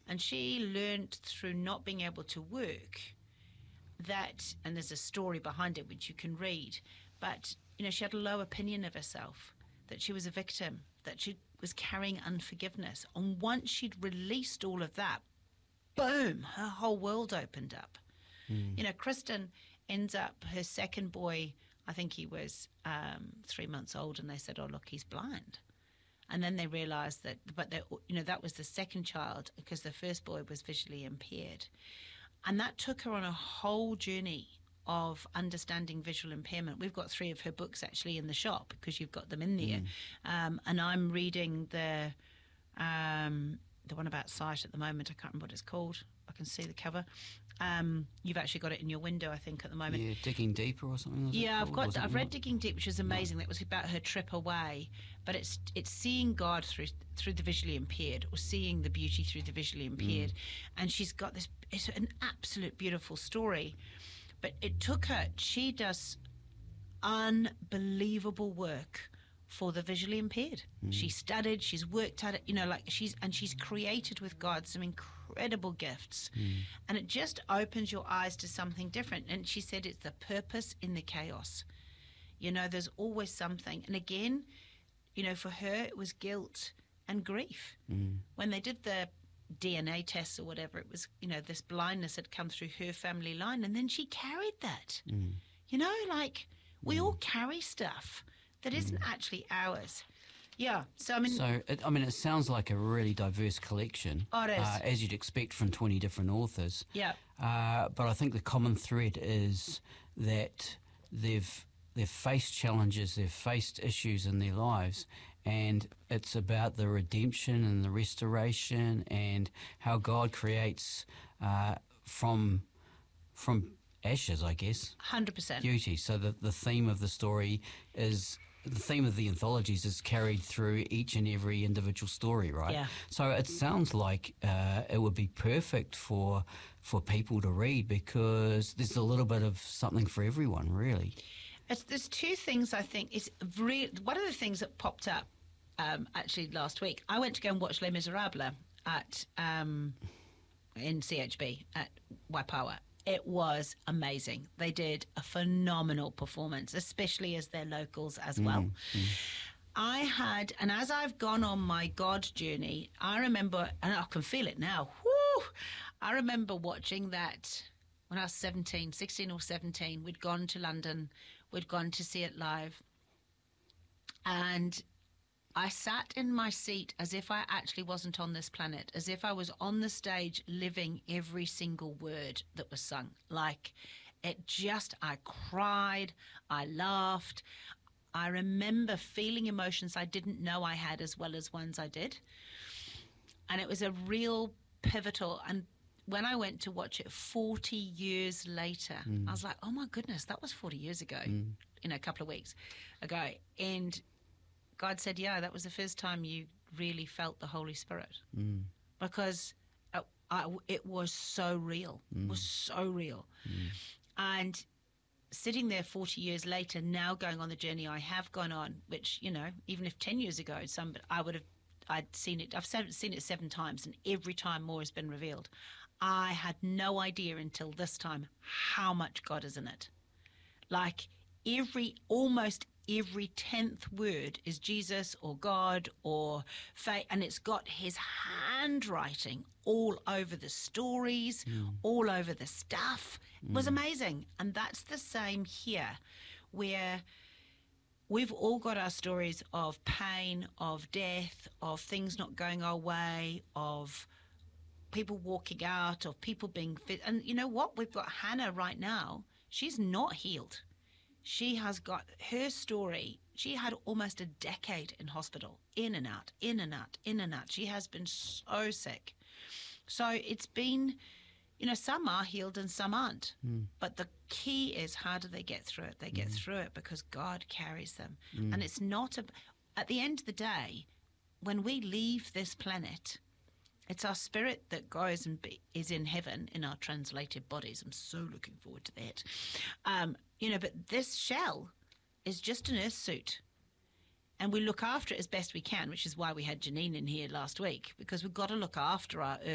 And she learned through not being able to work that, and there's a story behind it which you can read, but, she had a low opinion of herself, that she was a victim, that she was carrying unforgiveness. And once she'd released all of that, boom, her whole world opened up. Kristen ends up, her second boy, I think he was 3 months old, and they said, oh, look, he's blind. And then they realised that, that was the second child, because the first boy was visually impaired. And that took her on a whole journey of understanding visual impairment. We've got 3 of her books actually in the shop, because you've got them in there. And I'm reading the one about sight at the moment. I can't remember what it's called. I can see the cover. You've actually got it in your window, I think, at the moment. Yeah, Digging Deeper or something. I've read Digging Deep, which was amazing. That was about her trip away. But it's seeing God through the visually impaired, or seeing the beauty through the visually impaired. And she's got this. It's an absolute beautiful story. But it took her. She does unbelievable work for the visually impaired. She studied, she's worked at it, she's created with God some incredible gifts. And it just opens your eyes to something different. And she said it's the purpose in the chaos. There's always something. And again, for her it was guilt and grief. When they did the DNA tests or whatever, it was, this blindness had come through her family line, and then she carried that. We all carry stuff that isn't actually ours. Yeah, so it sounds like a really diverse collection. Oh, it is. As you'd expect from 20 different authors. Yeah. But I think the common thread is that they've faced challenges, they've faced issues in their lives, and it's about the redemption and the restoration and how God creates from ashes, I guess. 100%. Beauty. So the theme of the story is... The theme of the anthologies is carried through each and every individual story, right? Yeah. So it sounds like it would be perfect for people to read, because there's a little bit of something for everyone, really. There's 2 things I think. One of the things that popped up actually last week, I went to go and watch Les Miserables at in CHB at Waipawa. It was amazing. They did a phenomenal performance, especially as their locals as well. And as I've gone on my God journey, I remember, and I can feel it now, I remember watching that when I was 16 or 17. We'd gone to London, we'd gone to see it live, and I sat in my seat as if I actually wasn't on this planet, as if I was on the stage living every single word that was sung. I cried, I laughed. I remember feeling emotions I didn't know I had as well as ones I did. And it was a real pivotal. And when I went to watch it 40 years later, I was like, oh my goodness, that was 40 years ago, a couple of weeks ago. And God said, yeah, that was the first time you really felt the Holy Spirit, because it was so real. It was so real. And sitting there 40 years later, now going on the journey I have gone on, which, even if 10 years ago, I'd seen it. I've seen it 7 times, and every time more has been revealed. I had no idea until this time how much God is in it. Almost every 10th word is Jesus or God or faith, and it's got his handwriting all over the stories, all over the stuff. It was amazing. And that's the same here, where we've all got our stories of pain, of death, of things not going our way, of people walking out, of people being fit. And you know what? We've got Hannah right now. She's not healed. She has got her story. She had almost a decade in hospital, in and out, in and out, in and out. She has been so sick. So it's been, some are healed and some aren't. But the key is, how do they get through it? They get through it because God carries them. And it's not, at the end of the day, when we leave this planet, it's our spirit that goes and is in heaven in our translated bodies. I'm so looking forward to that. But this shell is just an earth suit. And we look after it as best we can, which is why we had Janine in here last week, because we've got to look after our earth.